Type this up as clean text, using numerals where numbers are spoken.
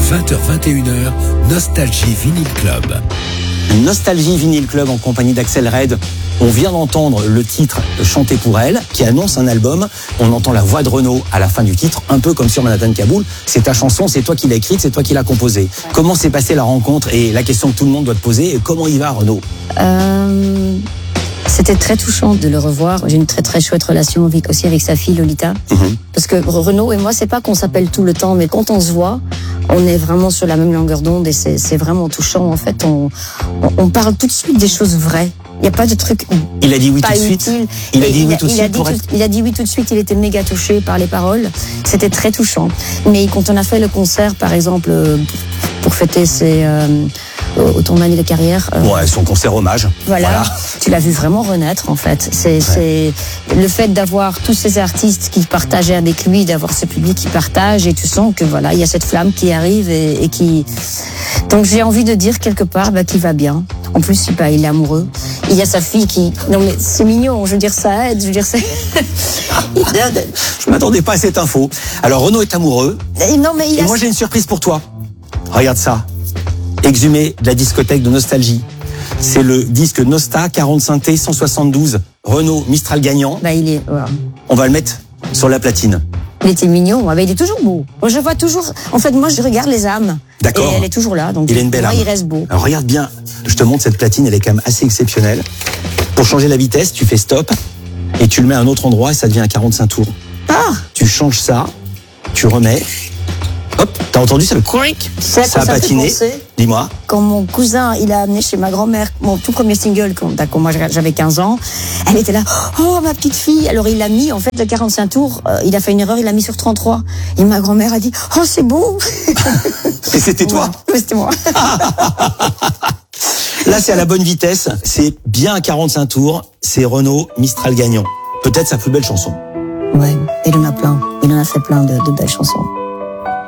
20h-21h, Nostalgie Vinyl Club. Nostalgie Vinyl Club en compagnie d'Axel Red. On vient d'entendre le titre Chanté pour elle, qui annonce un album. On entend la voix de Renaud à la fin du titre, un peu comme sur Manhattan Kaboul. C'est ta chanson, c'est toi qui l'as écrite, c'est toi qui l'as composée. Comment s'est passée la rencontre et la question que tout le monde doit te poser, comment il va Renaud? C'était très touchant de le revoir. J'ai une très très chouette relation aussi avec sa fille Lolita. Parce que Renaud et moi, c'est pas qu'on s'appelle tout le temps, mais quand on se voit, on est vraiment sur la même longueur d'onde et c'est vraiment touchant. En fait, on parle tout de suite des choses vraies. Il n'y a pas de truc. Il a dit oui tout de suite. Il a dit oui tout de suite. Il a dit oui tout de suite. Il était méga touché par les paroles. C'était très touchant. Mais quand on a fait le concert, par exemple, pour fêter autant d'années de carrière. Ouais, son concert hommage. Voilà. Tu l'as vu vraiment renaître, en fait. C'est le fait d'avoir tous ces artistes qui partageaient avec lui, d'avoir ce public qui partage, et tu sens que voilà, il y a cette flamme qui arrive et qui. Donc j'ai envie de dire quelque part qu'il va bien. En plus, il est amoureux. Il y a sa fille qui. Non mais c'est mignon. Je veux dire, ça aide. Je veux dire, c'est. Je m'attendais pas à cette info. Alors Renaud est amoureux. Non mais et moi j'ai une surprise pour toi. Regarde ça. Exhumé de la discothèque de Nostalgie. C'est le disque Nosta 40 synthé 172 Renault Mistral gagnant. Il est. Voilà. On va le mettre sur la platine. Il était mignon, mais il est toujours beau. Moi, je vois toujours. En fait, moi, je regarde les âmes. D'accord. Et elle est toujours là. Donc, il a une belle âme. Il reste beau. Alors regarde bien. Je te montre cette platine. Elle est quand même assez exceptionnelle. Pour changer la vitesse, tu fais stop et tu le mets à un autre endroit et ça devient un 45 tours. Ah. Tu changes ça. Tu remets. Hop, t'as entendu ça, le quick? Ça a patiné. Dis-moi. Quand mon cousin, il a amené chez ma grand-mère mon tout premier single, quand moi j'avais 15 ans, elle était là, oh ma petite fille. Alors il l'a mis, en fait, le 45 tours, il a fait une erreur, il l'a mis sur 33. Et ma grand-mère a dit, oh c'est beau. Et c'était toi? Oui, c'était moi. Là, c'est à la bonne vitesse. C'est bien à 45 tours. C'est Renault Mistral gagnant. Peut-être sa plus belle chanson. Ouais, il en a plein. Il en a fait plein de belles chansons.